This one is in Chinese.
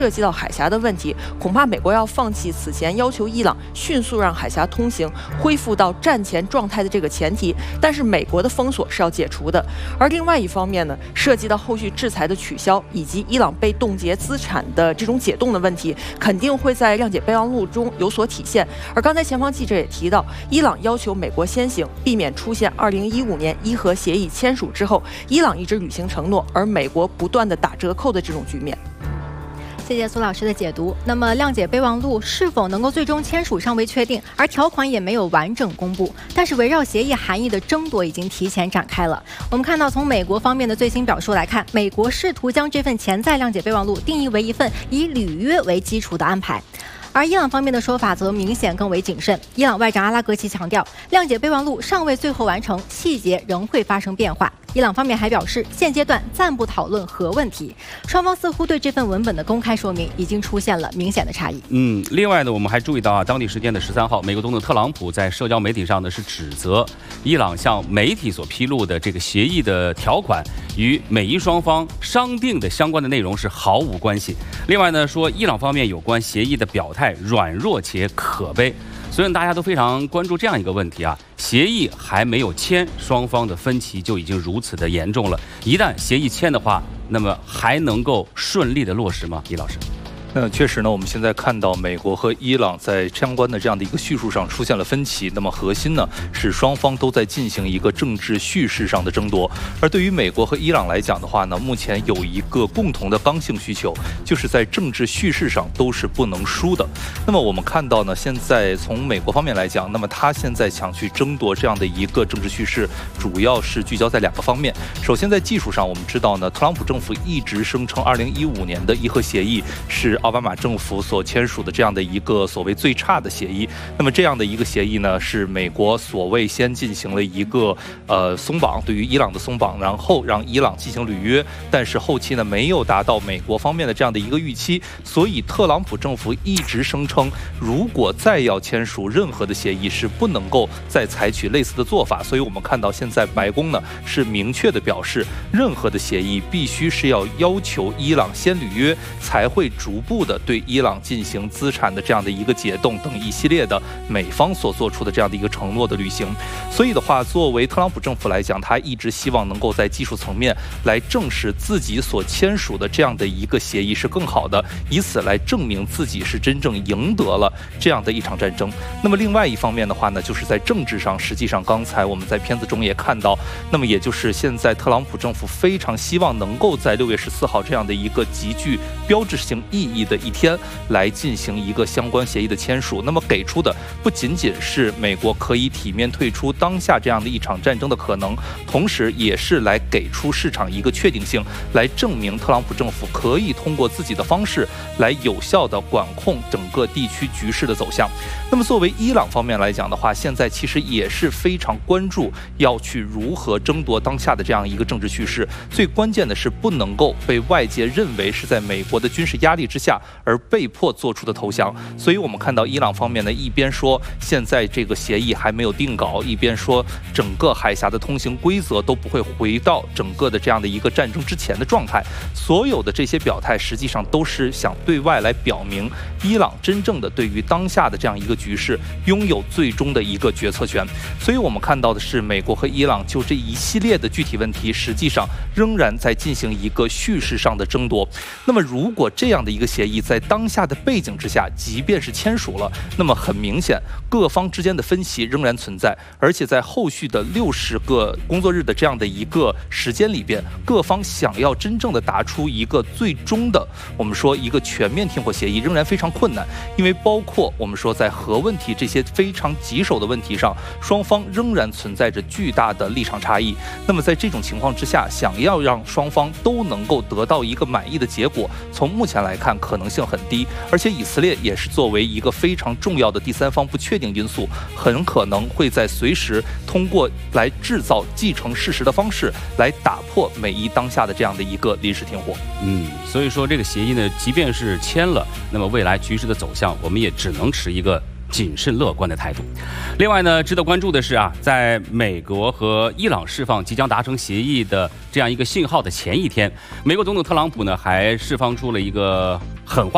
涉及到海峡的问题，恐怕美国要放弃此前要求伊朗迅速让海峡通行恢复到战前状态的这个前提，但是美国的封锁是要解除的。而另外一方面呢，涉及到后续制裁的取消以及伊朗被冻结资产的这种解冻的问题，肯定会在谅解备忘录中有所体现。而刚才前方记者也提到，伊朗要求美国先行，避免出现2015年伊核协议签署之后，伊朗一直履行承诺，而美国不断的打折扣的这种局面。 谢谢苏老师的解读。那么，谅解备忘录是否能够最终签署尚未确定，而条款也没有完整公布。但是，围绕协议含义的争夺已经提前展开了。我们看到，从美国方面的最新表述来看，美国试图将这份潜在谅解备忘录定义为一份以履约为基础的安排。而伊朗方面的说法则明显更为谨慎。伊朗外长阿拉格齐强调，谅解备忘录尚未最后完成，细节仍会发生变化。伊朗方面还表示，现阶段暂不讨论核问题。双方似乎对这份文本的公开说明已经出现了明显的差异。 另外呢，我们还注意到当地时间的13号，美国总统特朗普在社交媒体上呢是指责伊朗向媒体所披露的这个协议的条款与美伊双方商定的相关的内容是毫无关系。另外呢，说伊朗方面有关协议的表态软弱且可悲。所以大家都非常关注这样一个问题啊，协议还没有签，双方的分歧就已经如此的严重了。一旦协议签的话，那么还能够顺利的落实吗？李老师？ 确实呢，我们现在看到美国和伊朗在相关的这样的一个叙述上出现了分歧。那么核心呢是双方都在进行一个政治叙事上的争夺。而对于美国和伊朗来讲的话呢，目前有一个共同的刚性需求，就是在政治叙事上都是不能输的。那么我们看到呢，现在从美国方面来讲，那么他现在想去争夺这样的一个政治叙事，主要是聚焦在2个方面。首先在技术上，我们知道呢，特朗普政府一直声称2015年的伊核协议是奥巴马政府所签署的这样的一个所谓最差的协议。那么这样的一个协议呢，是美国所谓先进行了一个松绑，对于伊朗的松绑，然后让伊朗进行履约，但是后期呢没有达到美国方面的这样的一个预期，所以特朗普政府一直声称，如果再要签署任何的协议，是不能够再采取类似的做法。所以我们看到现在白宫呢是明确的表示，任何的协议必须是要求伊朗先履约，才会逐步的对伊朗进行资产的这样的一个解冻等一系列的美方所做出的这样的一个承诺的履行。所以的话，作为特朗普政府来讲，他一直希望能够在技术层面来证实自己所签署的这样的一个协议是更好的，以此来证明自己是真正赢得了这样的一场战争。那么另外一方面的话呢，就是在政治上，实际上刚才我们在片子中也看到，那么也就是现在特朗普政府非常希望能够在6月14号这样的一个极具标志性意义的一天来进行一个相关协议的签署。那么给出的不仅仅是美国可以体面退出当下这样的一场战争的可能，同时也是来给出市场一个确定性，来证明特朗普政府可以通过自己的方式来有效的管控整个地区局势的走向。那么作为伊朗方面来讲的话，现在其实也是非常关注要去如何争夺当下的这样一个政治叙事。最关键的是不能够被外界认为是在美国的军事压力之下而被迫做出的投降。所以我们看到伊朗方面呢，一边说现在这个协议还没有定稿，一边说整个海峡的通行规则都不会回到整个的这样的一个战争之前的状态。所有的这些表态实际上都是想对外来表明，伊朗真正的对于当下的这样一个局势拥有最终的一个决策权。所以我们看到的是，美国和伊朗就这一系列的具体问题，实际上仍然在进行一个叙事上的争夺。那么如果这样的一个协议在当下的背景之下，即便是签署了，那么很明显各方之间的分歧仍然存在，而且在后续的60个工作日的这样的一个时间里边，各方想要真正的达出一个最终的我们说一个全面停火协议仍然非常困难。因为包括我们说在核问题这些非常棘手的问题上，双方仍然存在着巨大的立场差异。那么在这种情况之下，想要让双方都能够得到一个满意的结果，从目前来看可能性很低。而且以色列也是作为一个非常重要的第三方不确定因素，很可能会在随时通过来制造既成事实的方式来打破美伊当下的这样的一个临时停火。 所以说这个协议呢，即便是签了，那么未来局势的走向，我们也只能持一个谨慎乐观的态度。另外呢，值得关注的是啊，在美国和伊朗释放即将达成协议的这样一个信号的前一天，美国总统特朗普呢还释放出了一个狠话。